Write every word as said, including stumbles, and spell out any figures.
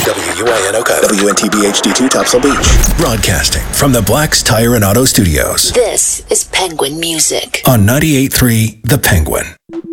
W U I N Oka. W N T B H D two Topsail Beach. Broadcasting from the Black's Tire and Auto Studios. This is Penguin Music. On ninety-eight point three The Penguin.